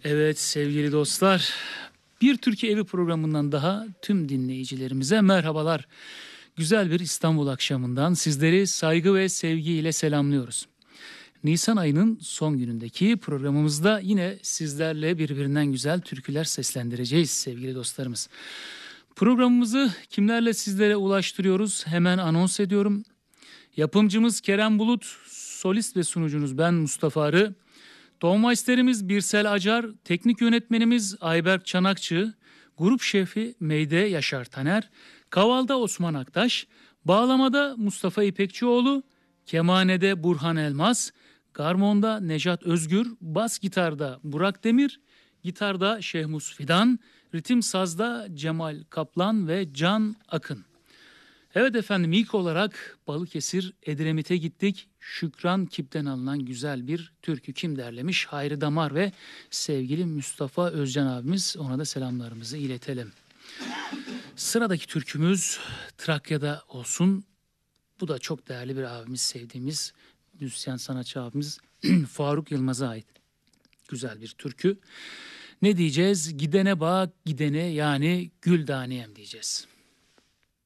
Evet sevgili dostlar, bir Türkiye Evi programından daha tüm dinleyicilerimize merhabalar. Güzel bir İstanbul akşamından sizleri saygı ve sevgiyle selamlıyoruz. Nisan ayının son günündeki programımızda yine sizlerle birbirinden güzel türküler seslendireceğiz sevgili dostlarımız. Programımızı kimlerle sizlere ulaştırıyoruz? Hemen anons ediyorum. Yapımcımız Kerem Bulut, solist ve sunucunuz ben Mustafa Arı. Tonmeisterimiz Birsel Acar, teknik yönetmenimiz Ayberk Çanakçı, grup şefi Meyde Yaşar Taner, Kaval'da Osman Aktaş, bağlamada Mustafa İpekçioğlu, kemanede Burhan Elmas, garmonda Nejat Özgür, bas gitarda Burak Demir, gitarda Şehmus Fidan, ritim sazda Cemal Kaplan ve Can Akın. Evet efendim, ilk olarak Balıkesir Edremit'e gittik. Şükran Kip'ten alınan güzel bir türkü kim derlemiş? Hayri Damar ve sevgili Mustafa Özcan abimiz, ona da selamlarımızı iletelim. Sıradaki türkümüz Trakya'da olsun. Bu da çok değerli bir abimiz, sevdiğimiz müzisyen sanatçı abimiz Faruk Yılmaz'a ait güzel bir türkü. Ne diyeceğiz? Gidene bak gidene, yani Güldaniyem diyeceğiz.